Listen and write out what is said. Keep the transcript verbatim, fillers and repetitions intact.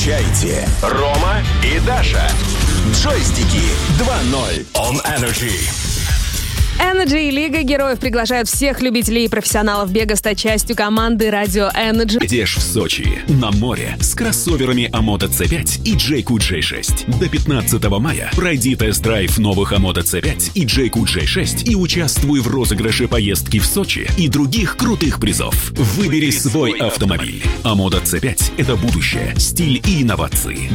Встречайте Рома и Даша. Джойстики два ноль on Energy. Energy и Лига Героев приглашают всех любителей и профессионалов бега стать частью команды Радио Energy. Едешь в Сочи, на море, с кроссоверами Амото си пять и Джейку джей шесть. До пятнадцатого мая пройди тест-драйв новых Амото си пять и Джейку джей шесть и участвуй в розыгрыше поездки в Сочи и других крутых призов. Выбери свой автомобиль. Амото си пять – это будущее, стиль и инновации.